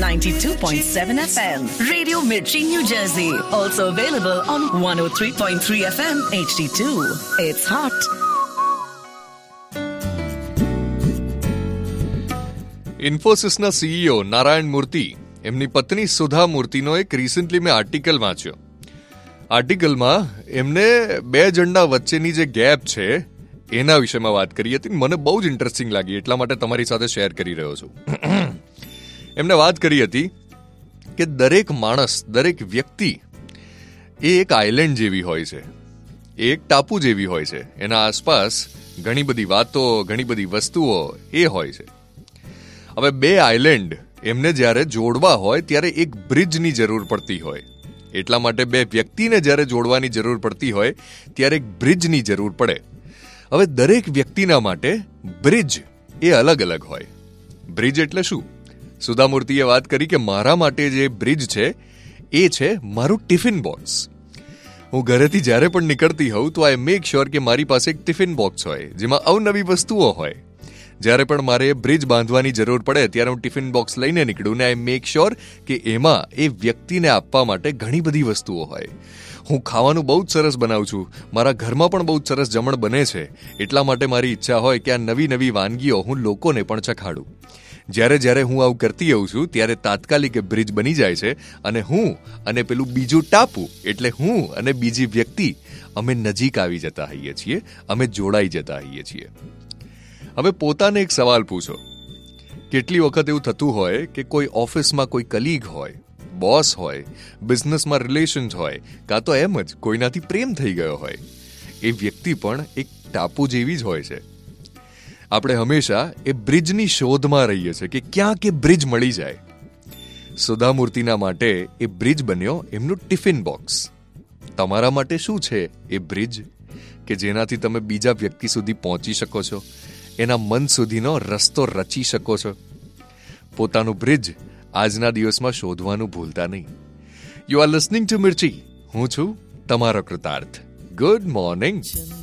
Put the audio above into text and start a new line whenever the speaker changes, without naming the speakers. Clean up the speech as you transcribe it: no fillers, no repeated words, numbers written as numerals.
92.7 FM. Radio Mirchi, New Jersey. Also available on 103.3 FM HD2. It's hot.
ઇન્ફોસિસના CEO Narayan મૂર્તિ, એમની પત્ની સુધા મૂર્તિનો એક recently મેં આર્ટિકલ વાંચ્યો. આર્ટિકલમાં એમને બે ઝંડા વચ્ચેની જે ગેપ છે એના વિષયમાં વાત કરી હતી. મને બહુ જ ઇન્ટરેસ્ટિંગ લાગી, એટલા માટે તમારી સાથે શેર કરી રહ્યો છું. એમને વાત કરી હતી કે દરેક માણસ, દરેક વ્યક્તિ એ એક આઇલેન્ડ જેવી હોય છે, એ એક ટાપુ જેવી હોય છે. એના આસપાસ ઘણી બધી વાતો, ઘણી બધી વસ્તુઓ એ હોય છે. હવે બે આઇલેન્ડ એમને જ્યારે જોડવા હોય ત્યારે એક બ્રિજની જરૂર પડતી હોય. એટલા માટે બે વ્યક્તિને જ્યારે જોડવાની જરૂર પડતી હોય ત્યારે એક બ્રિજની જરૂર પડે. હવે દરેક વ્યક્તિના માટે બ્રિજ એ અલગ અલગ હોય. બ્રિજ એટલે શું? સુધા મૂર્તિએ વાત કરી કે મારા માટે જે બ્રિજ છે એ છે મારું ટિફિન બોક્સ. હું ઘરેથી જ્યારે પણ નીકળતી હોઉં તો આઈ મેક શ્યોર કે મારી પાસે એક ટિફિન બોક્સ હોય જેમાં અવનવી વસ્તુઓ હોય. જ્યારે પણ મારે બ્રિજ બાંધવાની જરૂર પડે ત્યારે હું ટિફિન બોક્સ લઈને નીકળું ને આઈ મેક શ્યોર કે એમાં એ વ્યક્તિને આપવા માટે ઘણી બધી વસ્તુઓ હોય. હું ખાવાનું બહુ જ સરસ બનાવું છું, મારા ઘરમાં પણ બહુ જ સરસ જમણ બને છે, એટલા માટે મારી ઈચ્છા હોય કે આ નવી નવી વાનગીઓ હું લોકોને પણ ચખાડું. જ્યારે હું આવું કરતી હોઉં છું ત્યારે તાત્કાલિક બ્રિજ બની જાય છે અને હું અને પેલું બીજું ટાપુ એટલે હું અને બીજી વ્યક્તિ અમે નજીક આવી જતા હોઈએ છીએ, અમે જોડાઈ જતા હોઈએ છીએ. હવે પોતાને એક સવાલ પૂછો, કેટલી વખત એવું થતું હોય કે કોઈ ઓફિસમાં કોઈ કલીગ હોય, બોસ હોય, બિઝનેસમાં રિલેશન્સ હોય, કાં તો એમ જ કોઈનાથી પ્રેમ થઈ ગયો હોય. એ વ્યક્તિ પણ એક ટાપુ જેવી જ હોય છે. આપણે હંમેશા એ બ્રિજની શોધમાં રહીએ છીએ કે ક્યાં કે બ્રિજ મળી જાય. સુધા મૂર્તિના માટે એ બ્રિજ બન્યો એમનું ટિફિન બોક્સ. તમારા માટે શું છે એ બ્રિજ કે જેનાથી તમે બીજા વ્યક્તિ સુધી પહોંચી શકો છો, એના મન સુધીનો રસ્તો રચી શકો છો? પોતાનું બ્રિજ આજના દિવસમાં શોધવાનું ભૂલતા નહીં. યુ આર લિસનિંગ ટુ મિર્ચી. હું છું તમારો કૃતાર્થ. Good morning.